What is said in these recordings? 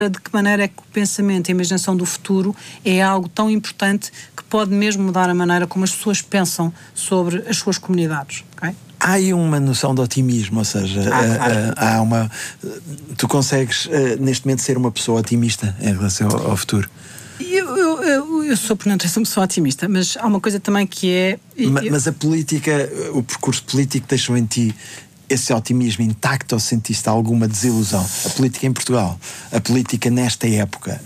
de que maneira é que o pensamento e a imaginação do futuro é algo tão importante que pode mesmo mudar a maneira como as pessoas pensam sobre as suas comunidades, ok? Há aí uma noção de otimismo, ou seja, há uma... Tu consegues, neste momento, ser uma pessoa otimista em relação ao futuro? Eu sou, por não ter uma pessoa otimista, mas há uma coisa também que é... Mas a política, o percurso político deixou em ti esse otimismo intacto, ou sentiste alguma desilusão? A política em Portugal, a política nesta época...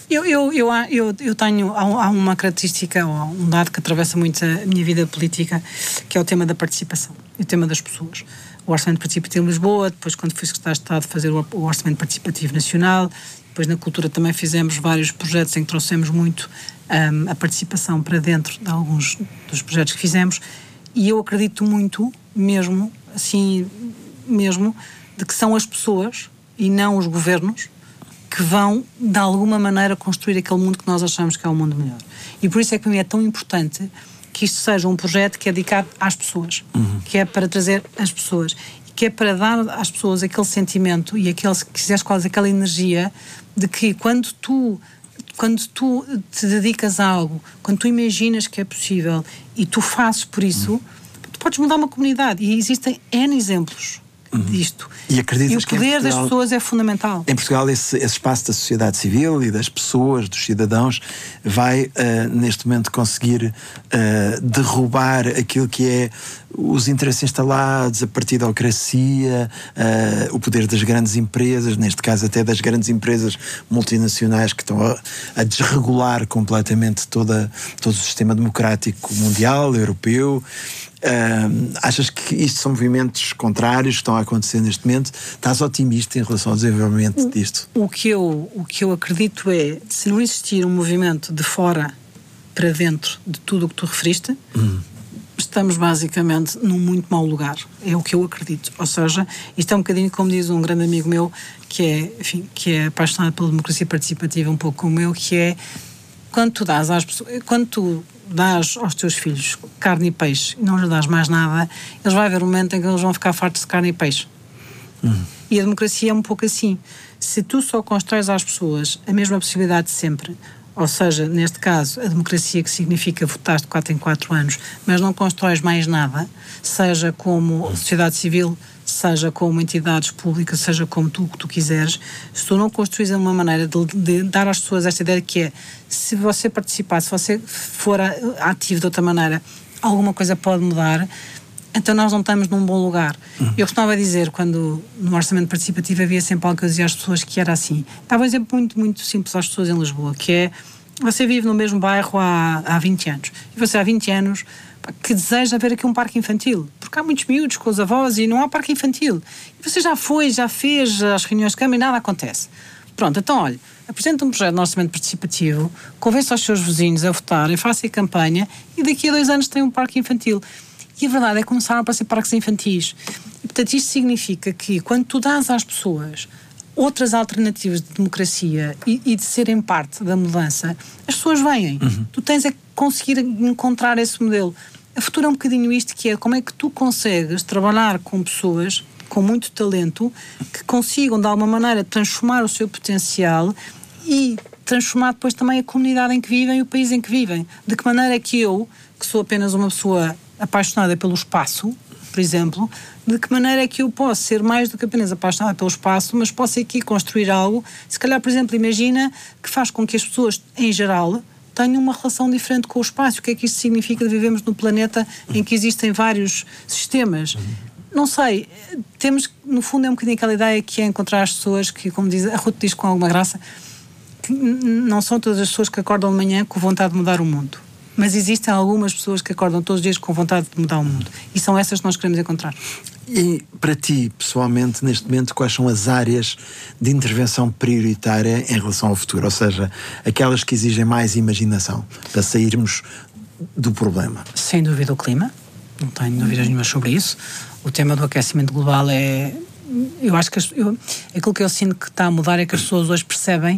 Eu tenho... Há uma característica, ou um dado que atravessa muito a minha vida política, que é o tema da participação, e o tema das pessoas. O Orçamento Participativo de Lisboa, depois quando fui secretário de Estado fazer o Orçamento Participativo Nacional, depois na cultura também fizemos vários projetos em que trouxemos muito a participação para dentro de alguns dos projetos que fizemos, e eu acredito muito, mesmo, assim, mesmo, de que são as pessoas e não os governos que vão, de alguma maneira, construir aquele mundo que nós achamos que é o mundo melhor. E por isso é que para mim é tão importante que isto seja um projeto que é dedicado às pessoas, que é para trazer as pessoas, que é para dar às pessoas aquele sentimento e aquele, se quiseres, quase aquela energia de que quando tu te dedicas a algo, quando tu imaginas que é possível e tu fazes por isso, tu podes mudar uma comunidade. E existem N exemplos disto. E acreditas que o poder das pessoas é fundamental. Em Portugal, esse espaço da sociedade civil e das pessoas, dos cidadãos, vai, neste momento, conseguir derrubar aquilo que é os interesses instalados, a partidocracia, o poder das grandes empresas, neste caso até das grandes empresas multinacionais que estão a desregular completamente todo o sistema democrático mundial, europeu. Achas que isto são movimentos contrários que estão a acontecer neste momento? Estás otimista em relação ao desenvolvimento disto? O que eu acredito é, se não existir um movimento de fora para dentro de tudo o que tu referiste, estamos basicamente num muito mau lugar. É o que eu acredito. Ou seja, isto é um bocadinho como diz um grande amigo meu que é apaixonado pela democracia participativa, um pouco como eu, que é quando tu dás às pessoas, quando tu dás aos teus filhos carne e peixe e não lhes dás mais nada, eles vão haver um momento em que eles vão ficar fartos de carne e peixe. E a democracia é um pouco assim. Se tu só constróis às pessoas a mesma possibilidade de sempre, ou seja, neste caso, a democracia, que significa votar de 4 em 4 anos, mas não constróis mais nada, seja como sociedade civil, seja como entidades públicas, seja como tu quiseres, se tu não construís uma maneira de dar às pessoas esta ideia que é, se você participar, se você for ativo de outra maneira, alguma coisa pode mudar, então nós não estamos num bom lugar. Eu costumava dizer, quando no orçamento participativo havia sempre algo que eu dizia às pessoas que era assim. Estava um exemplo muito, muito simples às pessoas em Lisboa, que é, você vive no mesmo bairro há 20 anos, e você há 20 anos que deseja ver aqui um parque infantil, porque há muitos miúdos com os avós e não há parque infantil. E você já fez as reuniões de Câmara e nada acontece. Pronto, então olha, apresenta um projeto de orçamento participativo, convença os seus vizinhos a votarem, faça a campanha e daqui a 2 anos tem um parque infantil. E a verdade é que começaram a aparecer parques infantis. E, portanto, isto significa que quando tu dás às pessoas outras alternativas de democracia e de serem parte da mudança, as pessoas vêm. Tu tens é que conseguir encontrar esse modelo. A Futuro é um bocadinho isto, que é como é que tu consegues trabalhar com pessoas com muito talento que consigam, de alguma maneira, transformar o seu potencial e transformar depois também a comunidade em que vivem e o país em que vivem. De que maneira é que eu, que sou apenas uma pessoa apaixonada pelo espaço, por exemplo, de que maneira é que eu posso ser mais do que apenas apaixonada pelo espaço, mas posso aqui construir algo, se calhar, por exemplo, imagina que faz com que as pessoas, em geral, tenham uma relação diferente com o espaço. O que é que isto significa de vivemos num planeta em que existem vários sistemas? Não sei, temos, no fundo, é um bocadinho aquela ideia que é encontrar as pessoas que, como diz, a Ruth diz com alguma graça, que não são todas as pessoas que acordam de manhã com vontade de mudar o mundo. Mas existem algumas pessoas que acordam todos os dias com vontade de mudar o mundo. E são essas que nós queremos encontrar. E para ti, pessoalmente, neste momento, quais são as áreas de intervenção prioritária em relação ao futuro? Ou seja, aquelas que exigem mais imaginação para sairmos do problema? Sem dúvida o clima. Não tenho dúvidas nenhuma sobre isso. O tema do aquecimento global é... Eu acho que aquilo que eu sinto que está a mudar é que as pessoas hoje percebem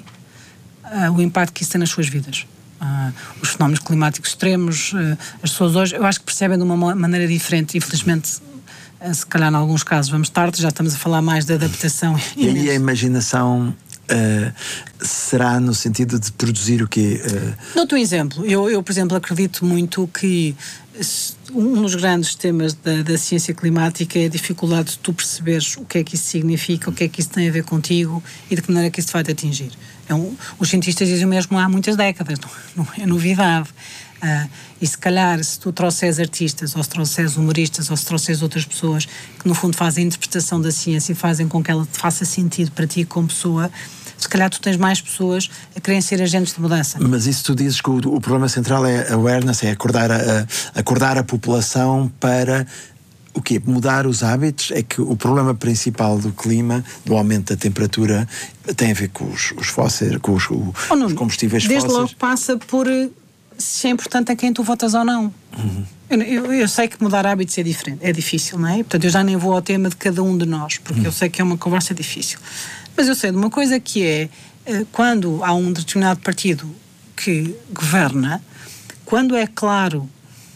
o impacto que isso tem nas suas vidas. Os fenómenos climáticos extremos, as pessoas hoje, eu acho que percebem de uma maneira diferente. Infelizmente, se calhar em alguns casos vamos tarde, já estamos a falar mais de adaptação. E aí a imaginação será no sentido de produzir o quê? Dou-te um exemplo. Eu, por exemplo, acredito muito que um dos grandes temas da ciência climática é a dificuldade de tu perceberes o que é que isso significa, o que é que isso tem a ver contigo e de que maneira é que isso te vai te atingir. Os cientistas dizem o mesmo há muitas décadas, não é novidade. E se calhar, se tu trouxeres artistas, ou se trouxeres humoristas, ou se trouxeres outras pessoas que no fundo fazem a interpretação da ciência e fazem com que ela te faça sentido para ti como pessoa, se calhar tu tens mais pessoas a quererem ser agentes de mudança. Mas isso tu dizes que o problema central é awareness, é acordar a população para o quê? Mudar os hábitos. É que o problema principal do clima, do aumento da temperatura, tem a ver com os fósseis, com os combustíveis desde fósseis. Desde logo passa por se é importante a quem tu votas ou não. Eu sei que mudar hábitos é diferente, é difícil, não é? Portanto, eu já nem vou ao tema de cada um de nós, porque eu sei que é uma conversa difícil. Mas eu sei de uma coisa que é, quando há um determinado partido que governa, quando é claro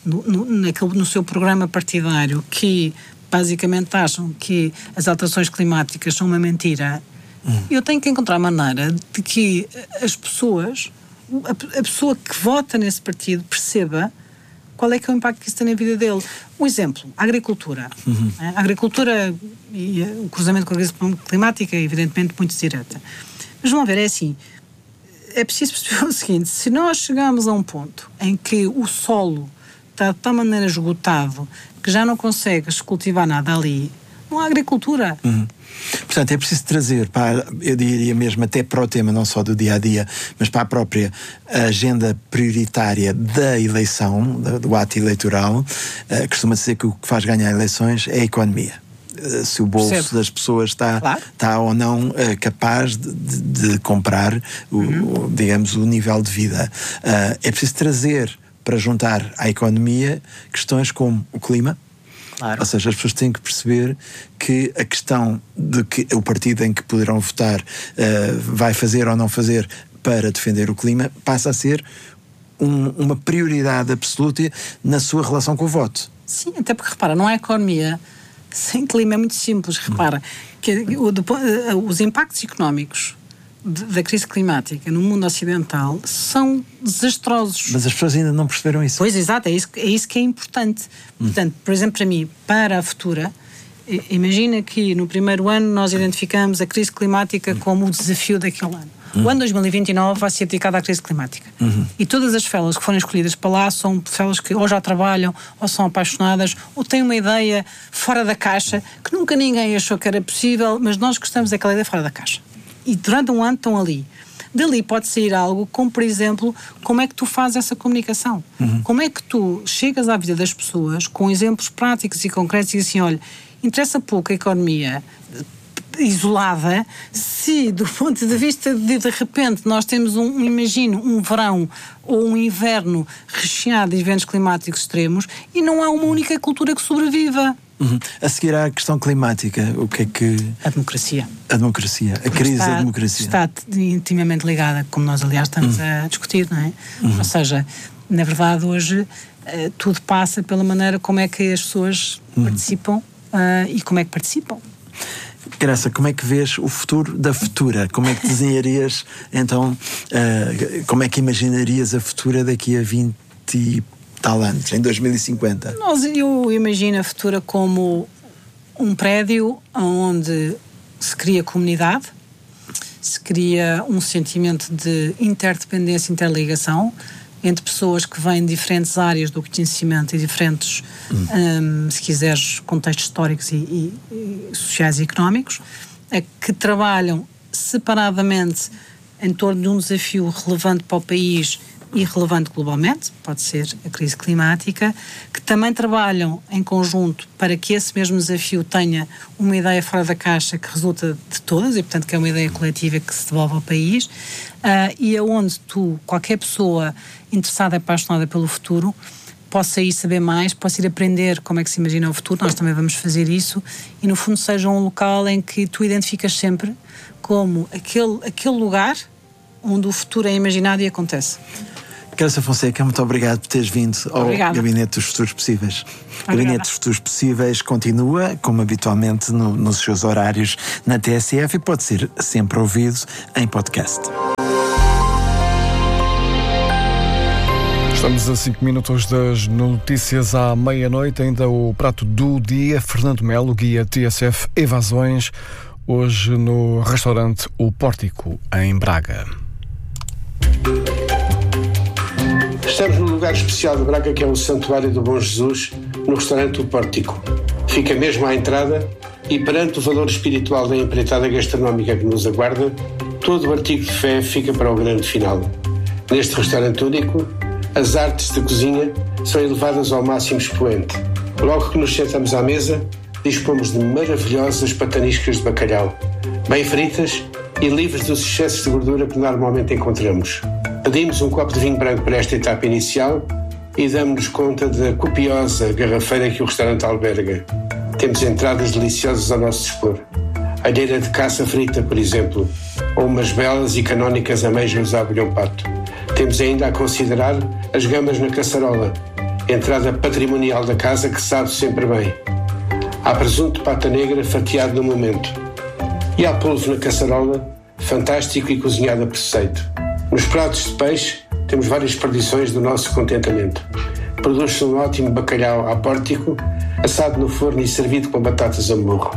no seu programa partidário que basicamente acham que as alterações climáticas são uma mentira, eu tenho que encontrar maneira de que as pessoas, a pessoa que vota nesse partido perceba qual é que é o impacto que isso tem na vida dele. Um exemplo, a agricultura. A agricultura e o cruzamento com a crise climática é evidentemente muito direta. Mas vamos ver, é assim, é preciso perceber o seguinte: se nós chegamos a um ponto em que o solo está de tal maneira esgotado que já não consegues cultivar nada ali, não há agricultura. Portanto, é preciso trazer para, eu diria mesmo até para o tema não só do dia-a-dia, mas para a própria agenda prioritária da eleição, do ato eleitoral. Costuma-se dizer que o que faz ganhar eleições é a economia. Se o bolso das pessoas está ou não capaz de comprar digamos, o nível de vida. É preciso trazer para juntar à economia questões como o clima. Claro. Ou seja, as pessoas têm que perceber que a questão de que o partido em que poderão votar vai fazer ou não fazer para defender o clima passa a ser uma prioridade absoluta na sua relação com o voto. Sim, até porque, repara, não há economia sem clima, é muito simples. Repara, que os impactos económicos da crise climática no mundo ocidental são desastrosos. Mas as pessoas ainda não perceberam isso. Pois, exato, é isso que é importante. Portanto, por exemplo, para mim, para a futura, imagina que no primeiro ano nós identificamos a crise climática como o desafio daquele ano. O ano 2029 vai ser dedicado à crise climática. E todas as fellas que forem escolhidas para lá são fellas que ou já trabalham, ou são apaixonadas, ou têm uma ideia fora da caixa, que nunca ninguém achou que era possível, mas nós gostamos daquela ideia fora da caixa. E durante um ano estão ali. Dali pode sair algo como, por exemplo, como é que tu fazes essa comunicação? Como é que tu chegas à vida das pessoas com exemplos práticos e concretos e assim, olha, interessa pouco a economia isolada se, do ponto de vista de repente, nós temos imagino, um verão ou um inverno recheado de eventos climáticos extremos e não há uma única cultura que sobreviva. A seguir à questão climática, o que é que... A democracia. A democracia, a crise da democracia. Está intimamente ligada, como nós aliás estamos a discutir, não é? Ou seja, na verdade hoje tudo passa pela maneira como é que as pessoas participam e como é que participam. Graça, como é que vês o futuro da futura? Como é que desenharias, então, como é que imaginarias a futura daqui a 20 e tal anos, em 2050? Eu imagino a futura como um prédio onde se cria comunidade, se cria um sentimento de interdependência, interligação entre pessoas que vêm de diferentes áreas do conhecimento e diferentes, se quiseres, contextos históricos e sociais e económicos, que trabalham separadamente em torno de um desafio relevante para o país e relevante globalmente, pode ser a crise climática, que também trabalham em conjunto para que esse mesmo desafio tenha uma ideia fora da caixa que resulta de todas e, portanto, que é uma ideia coletiva que se devolve ao país, e aonde qualquer pessoa interessada e apaixonada pelo futuro possa ir saber mais, possa ir aprender como é que se imagina o futuro. Nós também vamos fazer isso e, no fundo, seja um local em que tu identificas sempre como aquele lugar onde o futuro é imaginado e acontece. Graça Fonseca, muito obrigado por teres vindo ao Gabinete dos Futuros Possíveis. O Gabinete dos Futuros Possíveis continua, como habitualmente, nos seus horários na TSF e pode ser sempre ouvido em podcast. Estamos a 5 minutos das notícias à meia-noite, ainda o prato do dia. Fernando Melo, guia TSF Evasões, hoje no restaurante O Pórtico, em Braga. Estamos no lugar especial de Braga, que é o Santuário do Bom Jesus, no restaurante O Pórtico. Fica mesmo à entrada e, perante o valor espiritual da empreitada gastronómica que nos aguarda, todo o artigo de fé fica para o grande final. Neste restaurante único, as artes de cozinha são elevadas ao máximo expoente. Logo que nos sentamos à mesa, dispomos de maravilhosas pataniscas de bacalhau, bem fritas e livres dos excessos de gordura que normalmente encontramos. Pedimos um copo de vinho branco para esta etapa inicial e damos-nos conta da copiosa garrafeira que o restaurante alberga. Temos entradas deliciosas ao nosso dispor. Alheira de caça frita, por exemplo, ou umas belas e canónicas amêijoas à abelhão pato. Temos ainda a considerar as gambas na caçarola, entrada patrimonial da casa que sabe sempre bem. Há presunto de pata negra fatiado no momento. E há polvo na caçarola, fantástico e cozinhado a preceito. Nos pratos de peixe, temos várias perdições do nosso contentamento. Produz-se um ótimo bacalhau à pórtico, assado no forno e servido com batatas a murro.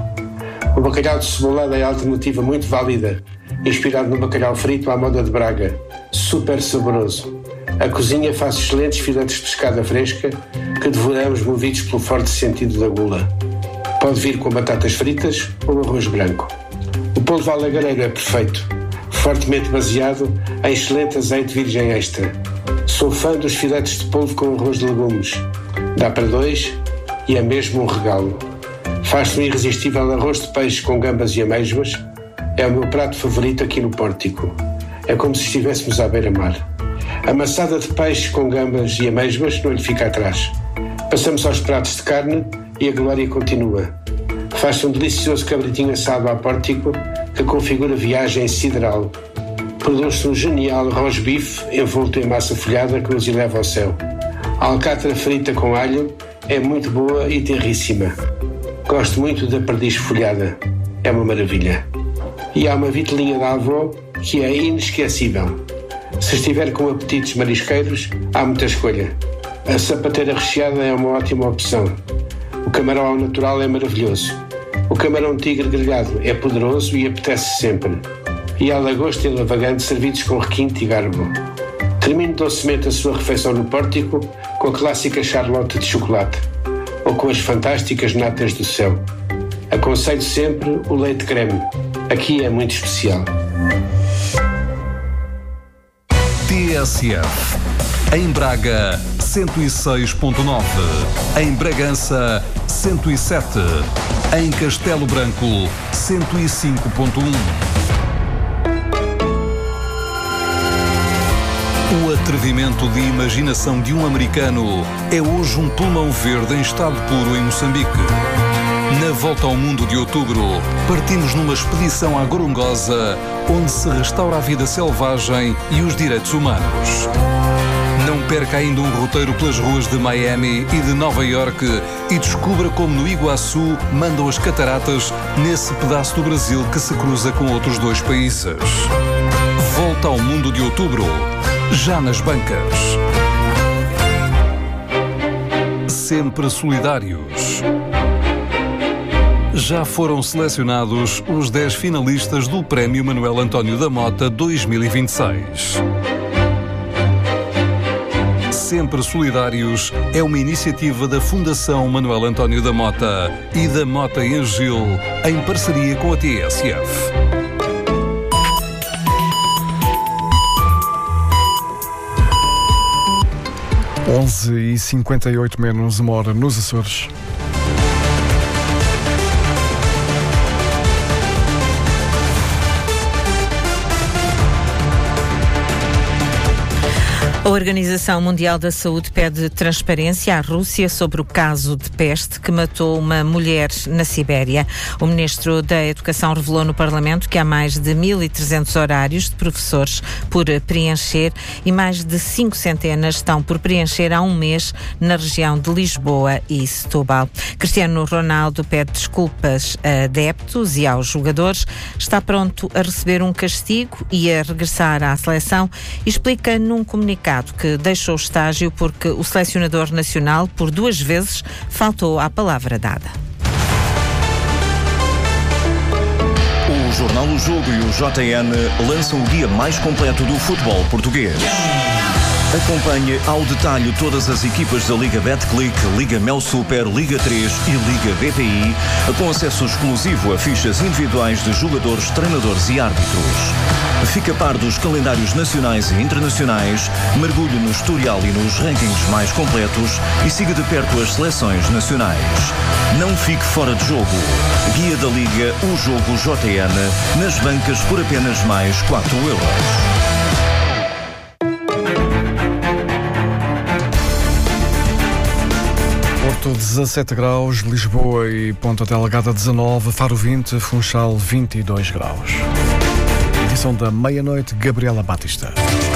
O bacalhau de cebolada é a alternativa muito válida, inspirado no bacalhau frito à moda de Braga, super saboroso. A cozinha faz excelentes filetes de pescada fresca que devoramos movidos pelo forte sentido da gula. Pode vir com batatas fritas ou arroz branco. O polvo alagareiro é perfeito, fortemente baseado em excelente azeite virgem extra. Sou fã dos filetes de polvo com arroz de legumes. Dá para dois e é mesmo um regalo. Faz-se um irresistível arroz de peixe com gambas e amêijoas. É o meu prato favorito aqui no Pórtico. É como se estivéssemos à beira-mar. A maçada de peixe com gambas e amêijoas não lhe fica atrás. Passamos aos pratos de carne e a glória continua. Faz-se um delicioso cabritinho assado à Pórtico que configura viagem sideral. Produz-se um genial roast beef envolto em massa folhada que nos eleva ao céu. A alcatra frita com alho é muito boa e terríssima. Gosto muito da perdiz folhada. É uma maravilha. E há uma vitelinha da avó que é inesquecível. Se estiver com apetites marisqueiros, há muita escolha. A sapateira recheada é uma ótima opção. O camarão ao natural é maravilhoso. O camarão tigre grelhado é poderoso e apetece sempre. E há lagosta e lavagante servidos com requinte e garbo. Termine docemente a sua refeição no Pórtico com a clássica charlotte de chocolate ou com as fantásticas natas do céu. Aconselho sempre o leite creme. Aqui é muito especial. TSF. Em Braga, 106.9. Em Bragança, 107. Em Castelo Branco, 105.1. O atrevimento de imaginação de um americano é hoje um pulmão verde em estado puro em Moçambique. Na volta ao mundo de outubro, partimos numa expedição à Gorongosa, onde se restaura a vida selvagem e os direitos humanos. Não perca ainda um roteiro pelas ruas de Miami e de Nova Iorque e descubra como no Iguaçu mandam as cataratas nesse pedaço do Brasil que se cruza com outros dois países. Volta ao mundo de outubro, já nas bancas. Sempre solidários. Já foram selecionados os 10 finalistas do Prémio Manuel António da Mota 2026. Sempre Solidários é uma iniciativa da Fundação Manuel António da Mota e da Mota em Gil, em parceria com a TSF. Onze e 58 menos uma hora nos Açores. A Organização Mundial da Saúde pede transparência à Rússia sobre o caso de peste que matou uma mulher na Sibéria. O Ministro da Educação revelou no Parlamento que há mais de 1.300 horários de professores por preencher e mais de 5 centenas estão por preencher há um mês na região de Lisboa e Setúbal. Cristiano Ronaldo pede desculpas a adeptos e aos jogadores, está pronto a receber um castigo e a regressar à seleção e explica num comunicado que deixou o estágio porque o selecionador nacional, por 2 vezes, faltou à palavra dada. O Jornal O Jogo e o JN lançam o guia mais completo do futebol português. Acompanhe ao detalhe todas as equipas da Liga Betclic, Liga Mel Super, Liga 3 e Liga BPI, com acesso exclusivo a fichas individuais de jogadores, treinadores e árbitros. Fique a par dos calendários nacionais e internacionais, mergulhe no historial e nos rankings mais completos e siga de perto as seleções nacionais. Não fique fora de jogo. Guia da Liga, o Jogo JN, nas bancas por apenas mais 4€. Porto 17 graus, Lisboa e Ponta Delgada 19, Faro 20, Funchal 22 graus. Edição da meia-noite, Gabriela Batista.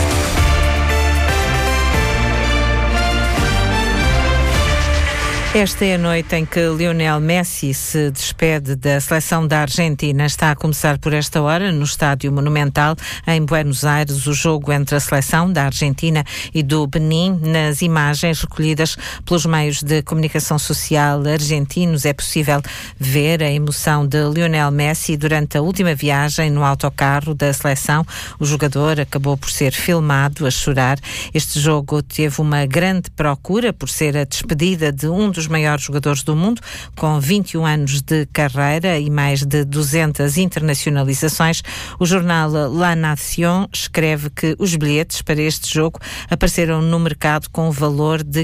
Esta é a noite em que Lionel Messi se despede da seleção da Argentina. Está a começar por esta hora no Estádio Monumental, em Buenos Aires, o jogo entre a seleção da Argentina e do Benin. Nas imagens recolhidas pelos meios de comunicação social argentinos, é possível ver a emoção de Lionel Messi durante a última viagem no autocarro da seleção. O jogador acabou por ser filmado a chorar. Este jogo teve uma grande procura por ser a despedida de um dos maiores jogadores do mundo, com 21 anos de carreira e mais de 200 internacionalizações. O jornal La Nación escreve que os bilhetes para este jogo apareceram no mercado com o valor de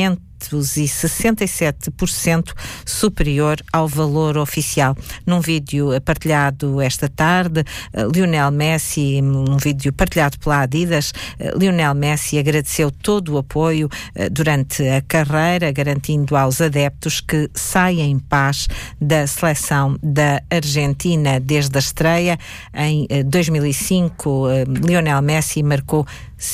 567% superior ao valor oficial. Num vídeo partilhado esta tarde, Lionel Messi, num vídeo partilhado pela Adidas, Lionel Messi agradeceu todo o apoio durante a carreira, garantindo aos adeptos que saia em paz da seleção da Argentina. Desde a estreia em 2005, Lionel Messi marcou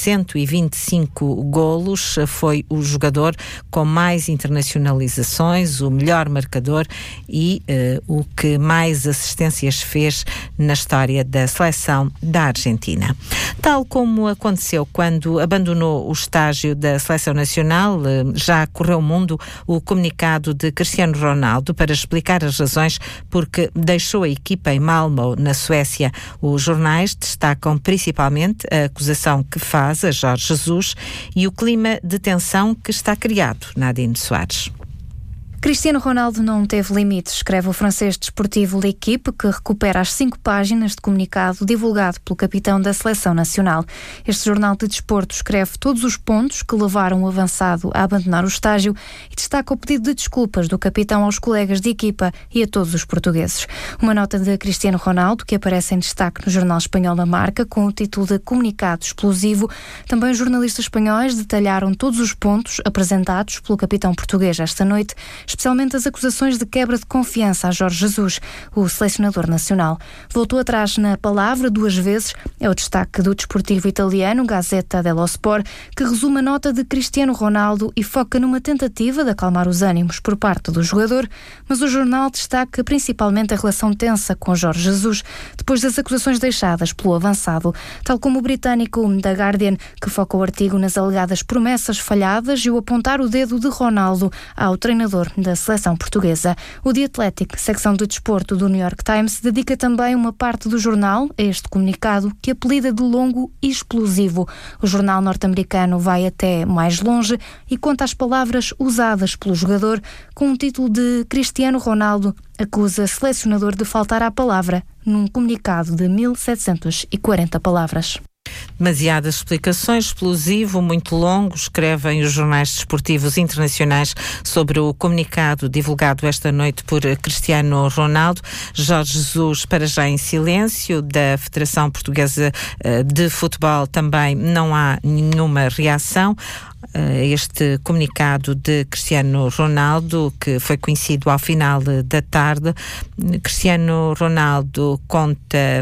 125 golos, foi o jogador com mais internacionalizações, o melhor marcador e o que mais assistências fez na história da seleção da Argentina. Tal como aconteceu quando abandonou o estágio da seleção nacional, já correu o mundo o comunicado de Cristiano Ronaldo para explicar as razões porque deixou a equipa em Malmö, na Suécia. Os jornais destacam principalmente a acusação que faz a Jorge Jesus e o clima de tensão que está criado. Nadine Soares. Cristiano Ronaldo não teve limites, escreve o francês desportivo L'Équipe, que recupera as 5 páginas de comunicado divulgado pelo capitão da seleção nacional. Este jornal de desporto escreve todos os pontos que levaram o avançado a abandonar o estágio e destaca o pedido de desculpas do capitão aos colegas de equipa e a todos os portugueses. Uma nota de Cristiano Ronaldo, que aparece em destaque no jornal espanhol La Marca, com o título de Comunicado Explosivo. Também os jornalistas espanhóis detalharam todos os pontos apresentados pelo capitão português esta noite, especialmente as acusações de quebra de confiança a Jorge Jesus, o selecionador nacional. Voltou atrás na palavra 2 vezes, é o destaque do desportivo italiano Gazzetta dello Sport, que resume a nota de Cristiano Ronaldo e foca numa tentativa de acalmar os ânimos por parte do jogador, mas o jornal destaca principalmente a relação tensa com Jorge Jesus, depois das acusações deixadas pelo avançado, tal como o britânico The Guardian, que foca o artigo nas alegadas promessas falhadas e o apontar o dedo de Ronaldo ao treinador da seleção portuguesa. O The Athletic, secção de desporto do New York Times, dedica também uma parte do jornal a este comunicado, que apelida de longo e explosivo. O jornal norte-americano vai até mais longe e conta as palavras usadas pelo jogador, com o título de Cristiano Ronaldo acusa selecionador de faltar à palavra, num comunicado de 1740 palavras. Demasiadas explicações, explosivo, muito longo, escrevem os jornais desportivos internacionais sobre o comunicado divulgado esta noite por Cristiano Ronaldo. Jorge Jesus, para já em silêncio. Da Federação Portuguesa de Futebol também não há nenhuma reação a este comunicado de Cristiano Ronaldo, que foi conhecido ao final da tarde. Cristiano Ronaldo conta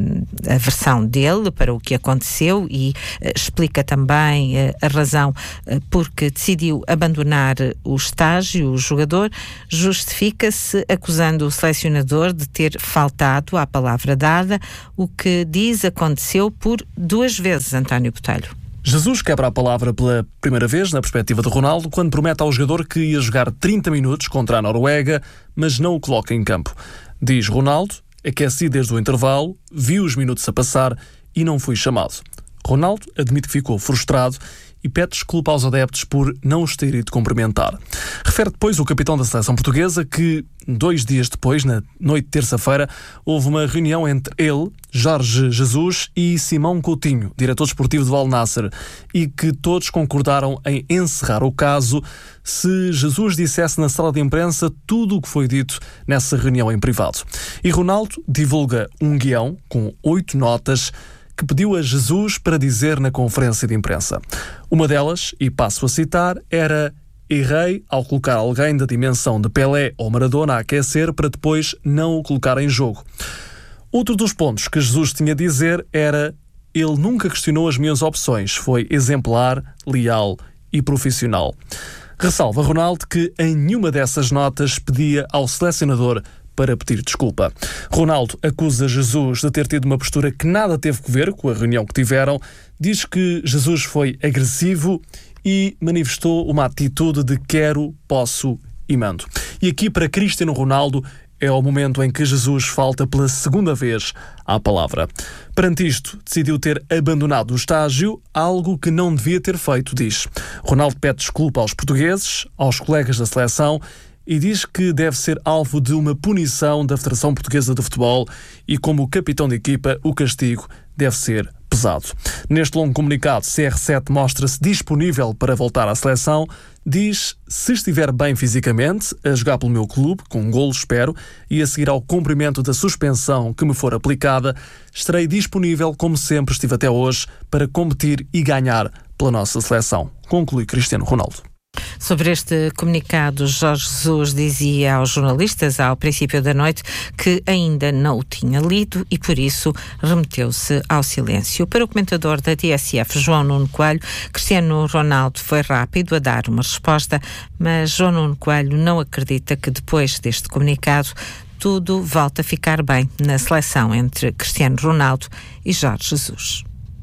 a versão dele para o que aconteceu e explica também a razão porque decidiu abandonar o estágio. O jogador justifica-se acusando o selecionador de ter faltado à palavra dada, o que diz aconteceu por 2 vezes, António Botelho. Jesus quebra a palavra pela primeira vez, na perspectiva de Ronaldo, quando promete ao jogador que ia jogar 30 minutos contra a Noruega, mas não o coloca em campo. Diz Ronaldo, aqueci desde o intervalo, vi os minutos a passar e não fui chamado. Ronaldo admite que ficou frustrado e pede desculpa aos adeptos por não os ter ido cumprimentar. Refere depois o capitão da seleção portuguesa que, 2 dias depois, na noite de terça-feira, houve uma reunião entre ele, Jorge Jesus e Simão Coutinho, diretor desportivo do Al Nassr, e que todos concordaram em encerrar o caso se Jesus dissesse na sala de imprensa tudo o que foi dito nessa reunião em privado. E Ronaldo divulga um guião com 8 notas que pediu a Jesus para dizer na conferência de imprensa. Uma delas, e passo a citar, era: errei ao colocar alguém da dimensão de Pelé ou Maradona a aquecer para depois não o colocar em jogo. Outro dos pontos que Jesus tinha a dizer era: ele nunca questionou as minhas opções, foi exemplar, leal e profissional. Ressalva Ronaldo que em nenhuma dessas notas pedia ao selecionador para pedir desculpa. Ronaldo acusa Jesus de ter tido uma postura que nada teve a ver com a reunião que tiveram, diz que Jesus foi agressivo e manifestou uma atitude de quero, posso e mando. E aqui para Cristiano Ronaldo é o momento em que Jesus falta pela segunda vez à palavra. Perante isto, decidiu ter abandonado o estágio, algo que não devia ter feito, diz. Ronaldo pede desculpa aos portugueses, aos colegas da seleção, e diz que deve ser alvo de uma punição da Federação Portuguesa de Futebol e, como capitão de equipa, o castigo deve ser pesado. Neste longo comunicado, CR7 mostra-se disponível para voltar à seleção. Diz, se estiver bem fisicamente, a jogar pelo meu clube, com um golo espero, e a seguir ao cumprimento da suspensão que me for aplicada, estarei disponível, como sempre estive até hoje, para competir e ganhar pela nossa seleção. Conclui Cristiano Ronaldo. Sobre este comunicado, Jorge Jesus dizia aos jornalistas ao princípio da noite que ainda não o tinha lido e por isso remeteu-se ao silêncio. Para o comentador da TSF, João Nuno Coelho, Cristiano Ronaldo foi rápido a dar uma resposta, mas João Nuno Coelho não acredita que depois deste comunicado tudo volta a ficar bem na seleção entre Cristiano Ronaldo e Jorge Jesus.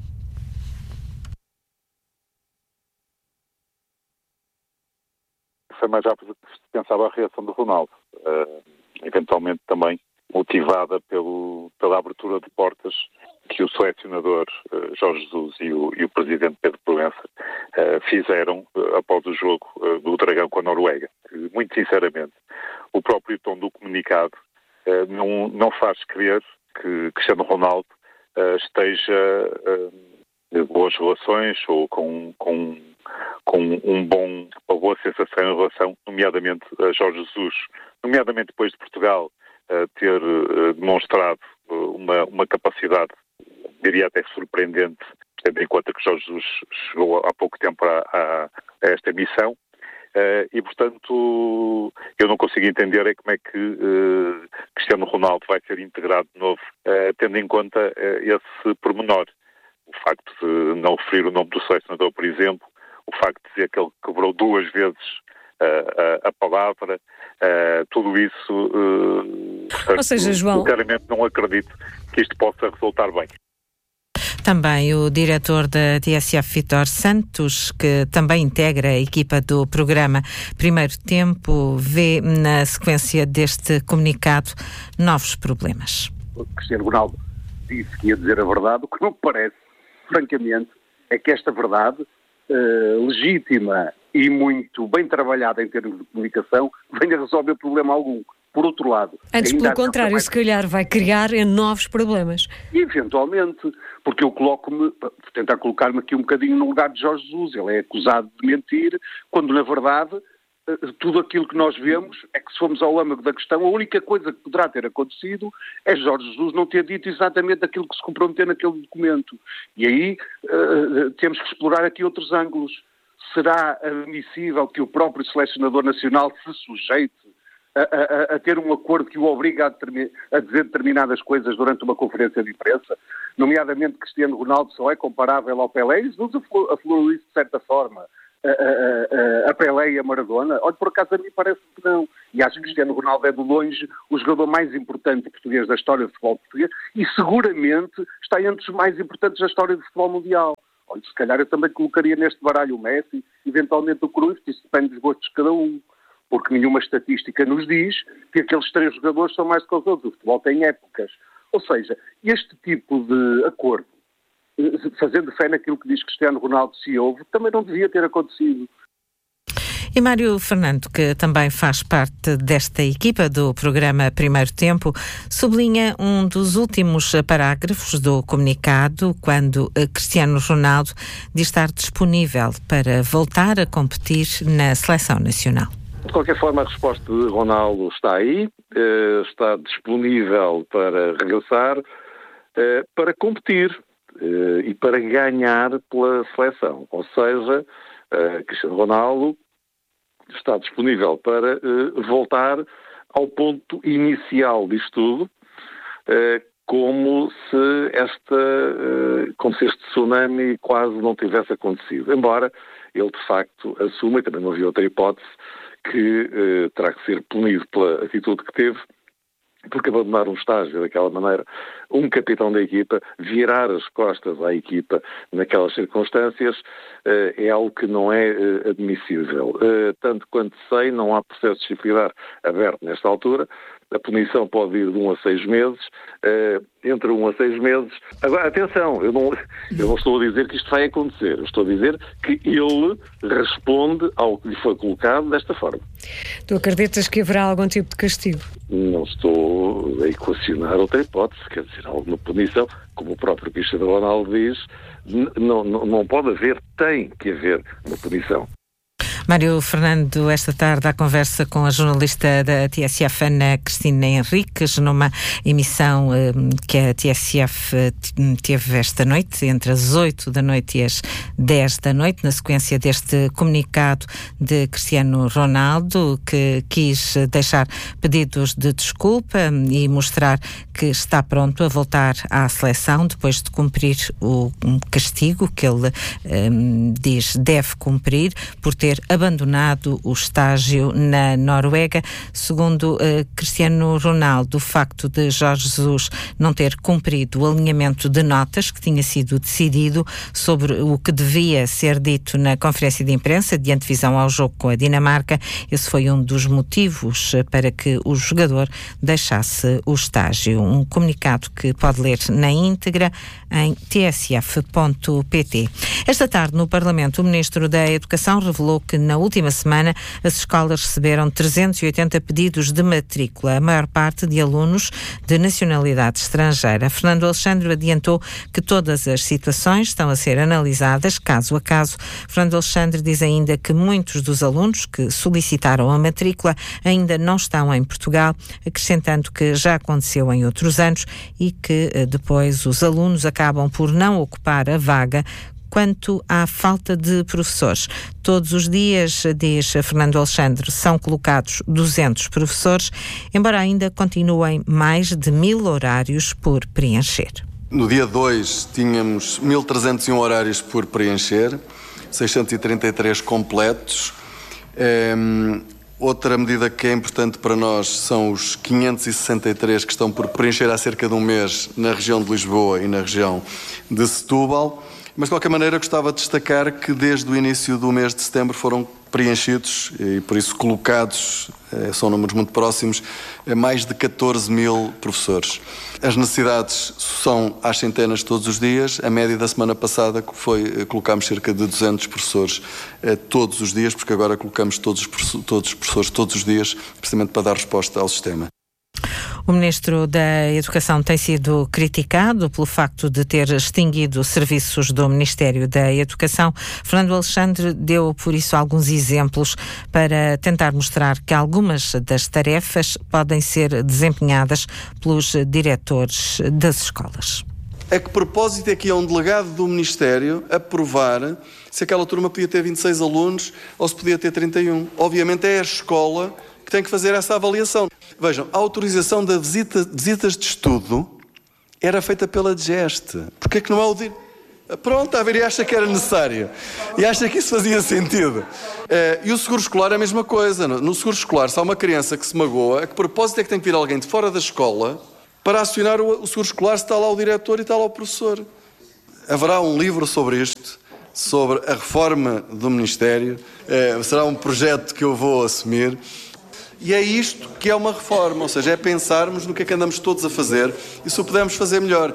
Foi mais rápido do que se pensava a reação do Ronaldo, eventualmente também motivada pela abertura de portas que o selecionador Jorge Jesus e o presidente Pedro Proença fizeram após o jogo do Dragão com a Noruega. Muito sinceramente, o próprio tom do comunicado não faz crer que Cristiano Ronaldo esteja de boas relações ou com uma boa sensação em relação, nomeadamente, a Jorge Jesus, nomeadamente depois de Portugal ter demonstrado uma capacidade, diria até surpreendente, tendo em conta que Jorge Jesus chegou há pouco tempo a esta missão. E, portanto, eu não consigo entender como é que Cristiano Ronaldo vai ser integrado de novo, tendo em conta esse pormenor. O facto de não referir o nome do selecionador, por exemplo, o facto de dizer que ele quebrou 2 vezes a palavra, tudo isso, portanto, ou seja, João, sinceramente não acredito que isto possa resultar bem. Também o diretor da TSF, Vítor Santos, que também integra a equipa do programa Primeiro Tempo, vê na sequência deste comunicado novos problemas. O Cristiano Ronaldo disse que ia dizer a verdade, o que não parece, francamente, é que esta verdade legítima e muito bem trabalhada em termos de comunicação venha resolver problema algum. Por outro lado... Antes, pelo contrário, se calhar vai criar novos problemas. Eventualmente, porque eu vou tentar colocar-me aqui um bocadinho no lugar de Jorge Jesus. Ele é acusado de mentir, quando na verdade tudo aquilo que nós vemos é que, se formos ao âmago da questão, a única coisa que poderá ter acontecido é Jorge Jesus não ter dito exatamente aquilo que se comprometeu naquele documento. E aí temos que explorar aqui outros ângulos. Será admissível que o próprio selecionador nacional se sujeite a ter um acordo que o obriga a dizer determinadas coisas durante uma conferência de imprensa? Nomeadamente, Cristiano Ronaldo só é comparável ao Pelé. Isso nos aflorou isso de certa forma. A Pelé e a Maradona? Olha, por acaso a mim parece que não. E acho que Cristiano Ronaldo é de longe o jogador mais importante português da história do futebol português e seguramente está entre os mais importantes da história do futebol mundial. Olha, se calhar eu também colocaria neste baralho o Messi, eventualmente o Cruyff, isso depende dos gostos de cada um. Porque nenhuma estatística nos diz que aqueles 3 jogadores são mais do que os outros. O futebol tem épocas. Ou seja, este tipo de acordo, fazendo fé naquilo que diz Cristiano Ronaldo se houve, também não devia ter acontecido. E Mário Fernando, que também faz parte desta equipa do programa Primeiro Tempo, sublinha um dos últimos parágrafos do comunicado, quando Cristiano Ronaldo diz estar disponível para voltar a competir na seleção nacional. De qualquer forma, a resposta de Ronaldo está aí, está disponível para regressar, para competir e para ganhar pela seleção. Ou seja, Cristiano Ronaldo está disponível para voltar ao ponto inicial disto tudo, como se este tsunami quase não tivesse acontecido. Embora ele, de facto, assuma, e também não havia outra hipótese, que terá que ser punido pela atitude que teve, porque abandonar um estágio daquela maneira, um capitão da equipa, virar as costas à equipa naquelas circunstâncias, é algo que não é admissível. Tanto quanto sei, não há processo disciplinar aberto nesta altura. A punição pode ir de 1 a 6 meses, entre 1 a 6 meses. Agora, atenção, eu não estou a dizer que isto vai acontecer, eu estou a dizer que ele responde ao que lhe foi colocado desta forma. Tu acreditas que haverá algum tipo de castigo? Não estou a equacionar outra hipótese, quer dizer, alguma punição, como o próprio Cristiano Ronaldo diz, não pode haver, tem que haver uma punição. Mário Fernando, esta tarde, à conversa com a jornalista da TSF, Ana Cristina Henriques, numa emissão que a TSF teve esta noite, entre as 8 da noite e as 10 da noite, na sequência deste comunicado de Cristiano Ronaldo, que quis deixar pedidos de desculpa e mostrar que está pronto a voltar à seleção depois de cumprir o castigo que ele diz deve cumprir por ter abandonado o estágio na Noruega. Segundo Cristiano Ronaldo, o facto de Jorge Jesus não ter cumprido o alinhamento de notas que tinha sido decidido sobre o que devia ser dito na conferência de imprensa de antevisão ao jogo com a Dinamarca, esse foi um dos motivos para que o jogador deixasse o estágio. Um comunicado que pode ler na íntegra em tsf.pt. Esta tarde, no Parlamento, o Ministro da Educação revelou que na última semana as escolas receberam 380 pedidos de matrícula, a maior parte de alunos de nacionalidade estrangeira. Fernando Alexandre adiantou que todas as situações estão a ser analisadas caso a caso. Fernando Alexandre diz ainda que muitos dos alunos que solicitaram a matrícula ainda não estão em Portugal, acrescentando que já aconteceu em outros anos e que depois os alunos acabam por não ocupar a vaga. Quanto à falta de professores, todos os dias, diz Fernando Alexandre, são colocados 200 professores, embora ainda continuem mais de 1000 horários por preencher. No dia 2 tínhamos 1301 horários por preencher, 633 completos. Outra medida que é importante para nós são os 563 que estão por preencher há cerca de um mês na região de Lisboa e na região de Setúbal. Mas, de qualquer maneira, gostava de destacar que desde o início do mês de setembro foram preenchidos e, por isso, colocados, são números muito próximos, mais de 14 mil professores. As necessidades são às centenas todos os dias. A média da semana passada colocámos cerca de 200 professores todos os dias, porque agora colocamos todos os professores todos os dias, precisamente para dar resposta ao sistema. O Ministro da Educação tem sido criticado pelo facto de ter extinguido serviços do Ministério da Educação. Fernando Alexandre deu, por isso, alguns exemplos para tentar mostrar que algumas das tarefas podem ser desempenhadas pelos diretores das escolas. A que propósito é que é um delegado do Ministério aprovar se aquela turma podia ter 26 alunos ou se podia ter 31? Obviamente é a escola que tem que fazer essa avaliação. Vejam, a autorização de visitas de estudo era feita pela DGEST. Porquê é que não é o Pronto, a ver, e acha que era necessário. E acha que isso fazia sentido. E o seguro escolar é a mesma coisa. No seguro escolar, se há uma criança que se magoa, a que propósito é que tem que vir alguém de fora da escola para acionar o seguro escolar se está lá o diretor e está lá o professor? Haverá um livro sobre isto, sobre a reforma do Ministério. Será um projeto que eu vou assumir. E é isto que é uma reforma, ou seja, é pensarmos no que é que andamos todos a fazer e se o pudermos fazer melhor.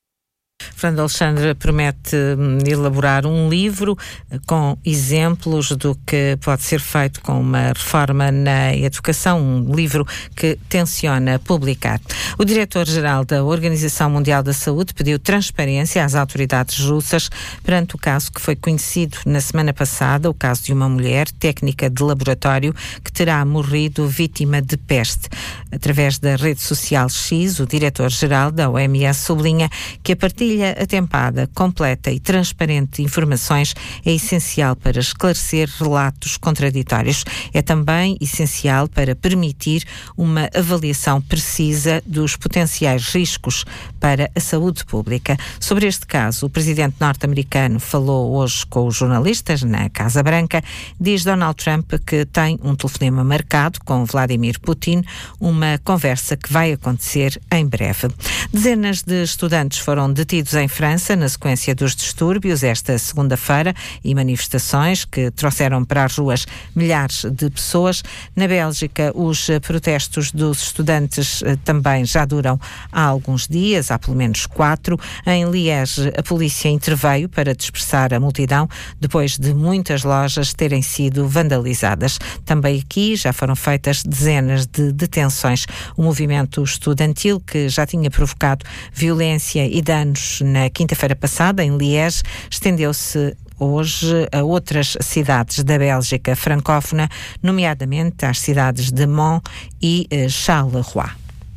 Fernando Alexandre promete elaborar um livro com exemplos do que pode ser feito com uma reforma na educação, um livro que tenciona publicar. O diretor-geral da Organização Mundial da Saúde pediu transparência às autoridades russas perante o caso que foi conhecido na semana passada, o caso de uma mulher técnica de laboratório que terá morrido vítima de peste. Através da rede social X, o diretor-geral da OMS sublinha que a partilha atempada, completa e transparente de informações é essencial para esclarecer relatos contraditórios. É também essencial para permitir uma avaliação precisa dos potenciais riscos para a saúde pública. Sobre este caso, o presidente norte-americano falou hoje com os jornalistas na Casa Branca. Diz Donald Trump que tem um telefonema marcado com Vladimir Putin, uma conversa que vai acontecer em breve. Dezenas de estudantes foram detidos em França na sequência dos distúrbios esta segunda-feira e manifestações que trouxeram para as ruas milhares de pessoas. Na Bélgica, os protestos dos estudantes também já duram há alguns dias, há pelo menos 4. Em Liège, a polícia interveio para dispersar a multidão depois de muitas lojas terem sido vandalizadas. Também aqui já foram feitas dezenas de detenções. O movimento estudantil, que já tinha provocado violência e danos na quinta-feira passada em Liège, estendeu-se hoje a outras cidades da Bélgica francófona, nomeadamente às cidades de Mons e Charleroi.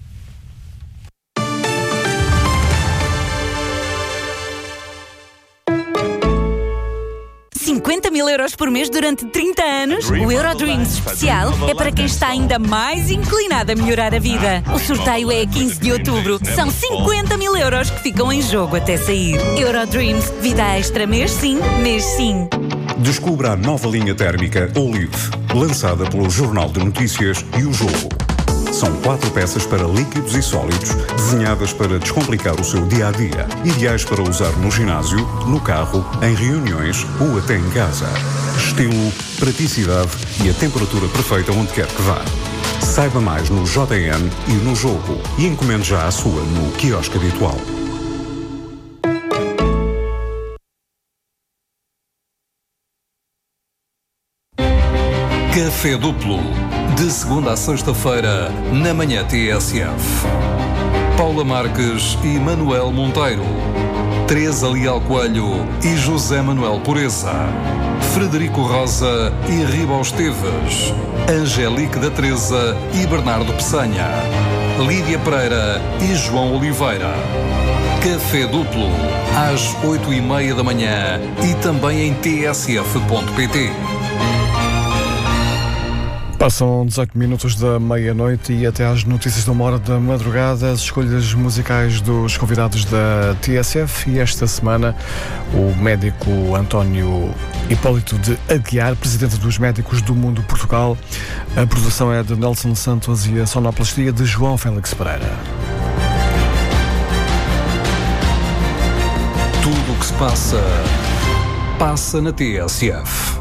50 mil euros por mês durante 30 anos? O Eurodreams especial é para quem está ainda mais inclinado a melhorar a vida. O sorteio é a 15 de outubro. São 50 mil euros que ficam em jogo até sair. Eurodreams, vida extra mês sim, mês sim. Descubra a nova linha térmica Olive, lançada pelo Jornal de Notícias e o Jogo. São 4 peças para líquidos e sólidos, desenhadas para descomplicar o seu dia-a-dia. Ideais para usar no ginásio, no carro, em reuniões ou até em casa. Estilo, praticidade e a temperatura perfeita onde quer que vá. Saiba mais no JN e no Jogo e encomende já a sua no quiosque habitual. Café Duplo, de segunda a sexta-feira, na manhã TSF. Paula Marques e Manuel Monteiro. Teresa Leal Coelho e José Manuel Pureza. Frederico Rosa e Ribal Esteves. Angélique da Teresa e Bernardo Peçanha. Lídia Pereira e João Oliveira. Café Duplo, às 8h30 da manhã e também em tsf.pt. Passam 18 minutos da meia-noite e até às notícias de 1h da madrugada, as escolhas musicais dos convidados da TSF. E esta semana o médico António Hipólito de Aguiar, presidente dos Médicos do Mundo Portugal. A produção é de Nelson Santos e a sonoplastia de João Félix Pereira. Tudo que se passa, passa na TSF.